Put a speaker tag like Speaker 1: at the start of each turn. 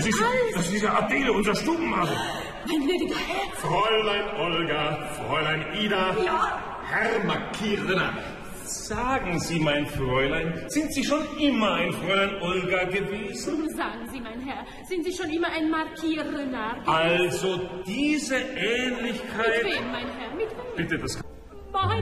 Speaker 1: Das ist ja Adele, unser Stubenmadel.
Speaker 2: Mein gnädiger Herr.
Speaker 1: Fräulein Olga, Fräulein Ida,
Speaker 2: Ja.
Speaker 1: Herr Markierer. Sagen Sie, mein Fräulein, sind Sie schon immer ein Fräulein Olga gewesen?
Speaker 2: Sagen Sie, mein Herr, sind Sie schon immer ein Markierer?
Speaker 1: Also diese Ähnlichkeit...
Speaker 2: Mit wem, mein Herr, mit wem?
Speaker 1: Bitte, das...
Speaker 2: Mein